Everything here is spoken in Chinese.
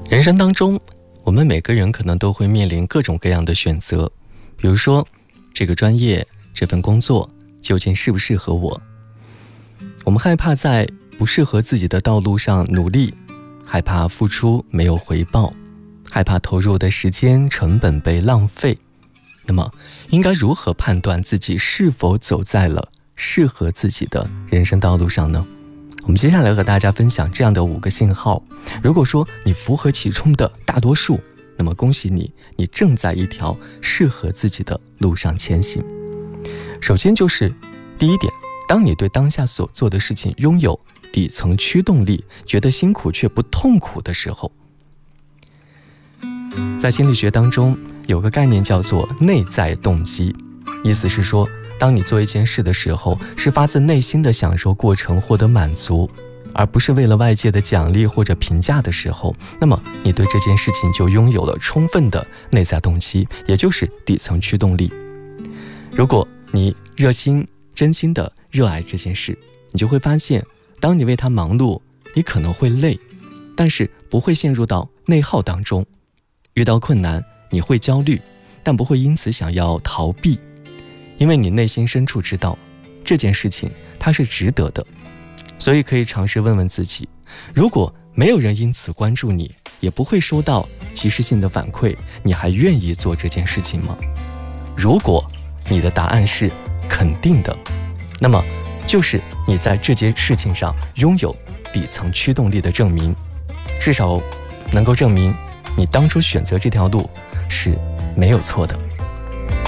人生当中，我们每个人可能都会面临各种各样的选择，比如说这个专业、这份工作究竟适不适合我？我们害怕在不适合自己的道路上努力，害怕付出没有回报，害怕投入的时间成本被浪费。那么，应该如何判断自己是否走在了适合自己的人生道路上呢？我们接下来和大家分享这样的5个信号。如果说你符合其中的大多数，那么恭喜你，你正在一条适合自己的路上前行。首先就是第一点，当你对当下所做的事情拥有底层驱动力，觉得辛苦却不痛苦的时候。在心理学当中有个概念叫做内在动机，意思是说，当你做一件事的时候，是发自内心的享受过程，获得满足，而不是为了外界的奖励或者评价的时候，那么你对这件事情就拥有了充分的内在动机，也就是底层驱动力。如果你热心真心的热爱这件事，你就会发现，当你为它忙碌，你可能会累，但是不会陷入到内耗当中。遇到困难你会焦虑，但不会因此想要逃避，因为你内心深处知道这件事情它是值得的。所以可以尝试问问自己，如果没有人因此关注你，也不会收到及时性的反馈，你还愿意做这件事情吗？如果你的答案是肯定的，那么就是你在这件事情上拥有底层驱动力的证明，至少能够证明你当初选择这条路是没有错的。